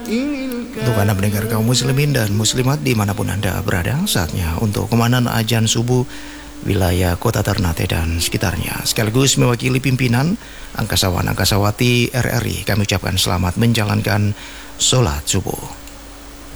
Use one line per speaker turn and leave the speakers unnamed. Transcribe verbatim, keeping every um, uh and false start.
Untuk Anda pendengar kaum muslimin dan muslimat dimanapun Anda berada, saatnya untuk komandan azan subuh wilayah kota Ternate dan sekitarnya, sekaligus mewakili pimpinan Angkasawan Angkasawati R R I, kami ucapkan selamat menjalankan sholat subuh.